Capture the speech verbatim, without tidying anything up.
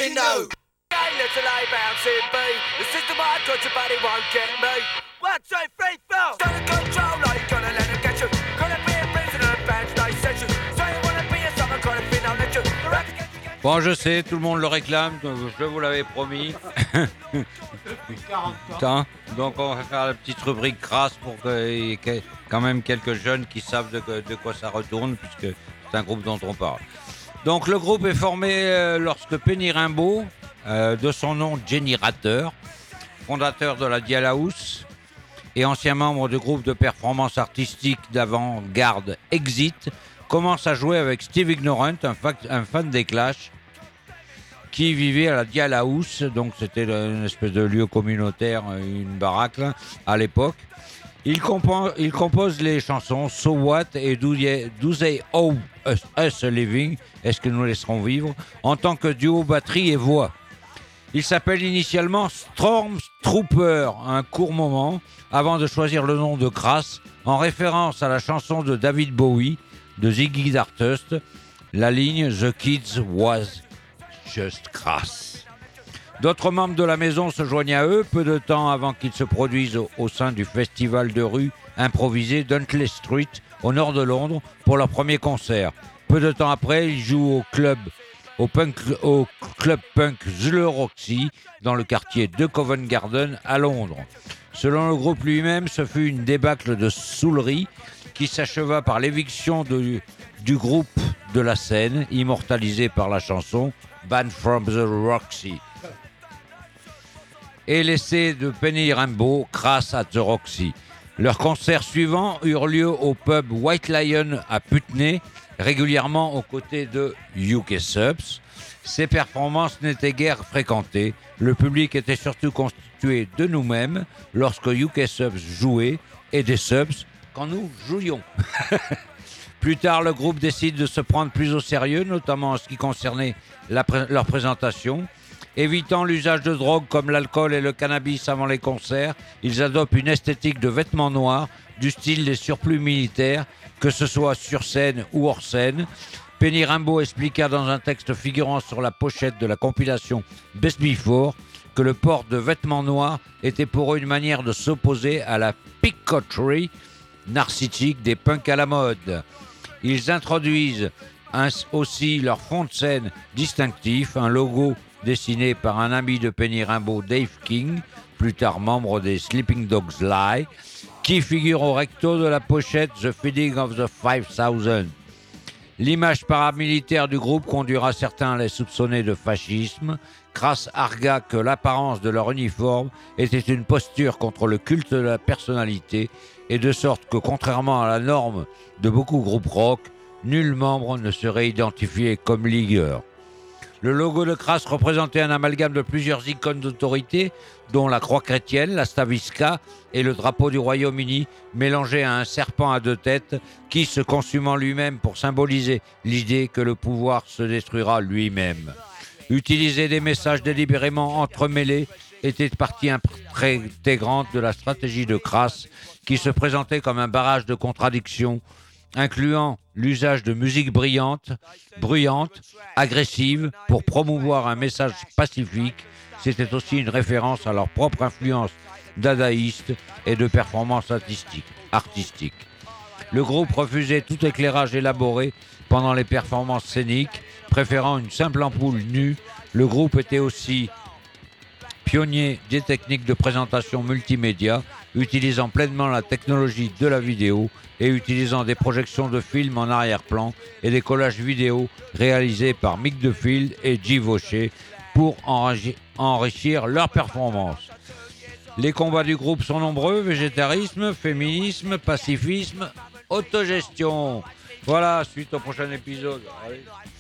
fucking know. Hey, little A bouncing B. The system I got you, but it won't get me. One, two, three, four. Start to control, like you gonna let it get you. Gonna be a prisoner of band they set you. So you wanna be a summer kind of thing, I'll let you. Bon, je sais, tout le monde le réclame, donc je vous l'avais promis. Putain, donc on va faire la petite rubrique crasse pour qu'il y ait quand même quelques jeunes qui savent de, de quoi ça retourne, puisque c'est un groupe dont on parle. Donc le groupe est formé euh, lorsque Penny Rimbaud, euh, de son nom Jenny Ratter, fondateur de la Dial House et ancien membre du groupe de performance artistique d'avant-garde Exit, commence à jouer avec Steve Ignorant, un, fa- un fan des Clash, qui vivait à la Dial House, donc c'était une espèce de lieu communautaire, une baraque là, à l'époque. Il, compo- il compose les chansons So What et Do, Ye- Do They Owe Us, Us a Living, Est-ce que nous laisserons vivre, en tant que duo batterie et voix. Il s'appelle initialement Stormtrooper, un court moment, avant de choisir le nom de Crass, en référence à la chanson de David Bowie, de Ziggy Stardust, la ligne The Kids Was Just Crass. D'autres membres de la maison se joignent à eux peu de temps avant qu'ils se produisent au, au sein du festival de rue improvisé Dunkley Street, au nord de Londres, pour leur premier concert. Peu de temps après, ils jouent au club, au punk, au club punk The Roxy, dans le quartier de Covent Garden, à Londres. Selon le groupe lui-même, ce fut une débâcle de saoulerie qui s'acheva par l'éviction de, du groupe de la scène, immortalisé par la chanson Banned from the Roxy, et l'essai de Penny Rimbaud, Crass at the Roxy. Leurs concerts suivants eurent lieu au pub White Lion à Putney, régulièrement aux côtés de U K Subs. Ces performances n'étaient guère fréquentées. Le public était surtout constitué de nous-mêmes lorsque U K Subs jouait et des subs quand nous jouions. Plus tard, le groupe décide de se prendre plus au sérieux, notamment en ce qui concernait la pré- leur présentation. Évitant l'usage de drogues comme l'alcool et le cannabis avant les concerts, ils adoptent une esthétique de vêtements noirs, du style des surplus militaires, que ce soit sur scène ou hors scène. Penny Rimbaud expliqua dans un texte figurant sur la pochette de la compilation Best Before que le port de vêtements noirs était pour eux une manière de s'opposer à la picoterie narcissique des punks à la mode. Ils introduisent aussi leur fond de scène distinctif, un logo dessiné par un ami de Penny Rimbaud, Dave King, plus tard membre des Sleeping Dogs Lie, qui figure au recto de la pochette The Feeding of the five thousand. L'image paramilitaire du groupe conduira certains à les soupçonner de fascisme. Crass argua que l'apparence de leur uniforme était une posture contre le culte de la personnalité, et de sorte que, contrairement à la norme de beaucoup de groupes rock, nul membre ne serait identifié comme ligueur. Le logo de Crass représentait un amalgame de plusieurs icônes d'autorité, dont la croix chrétienne, la stavisca et le drapeau du Royaume-Uni, mélangés à un serpent à deux têtes qui, se consumant lui-même pour symboliser l'idée que le pouvoir se détruira lui-même. Utiliser des messages délibérément entremêlés était partie intégrante de la stratégie de Crass, qui se présentait comme un barrage de contradictions, incluant l'usage de musique brillante, bruyante, agressive, pour promouvoir un message pacifique. C'était aussi une référence à leur propre influence dadaïste et de performance artistique. artistique. Le groupe refusait tout éclairage élaboré pendant les performances scéniques, préférant une simple ampoule nue. Le groupe était aussi pionnier des techniques de présentation multimédia, utilisant pleinement la technologie de la vidéo et utilisant des projections de films en arrière-plan et des collages vidéo réalisés par Mick DeField et Guy Vaucher pour enrichir, enrichir leur performance. Les combats du groupe sont nombreux: végétarisme, féminisme, pacifisme, autogestion. Voilà, suite au prochain épisode. Allez.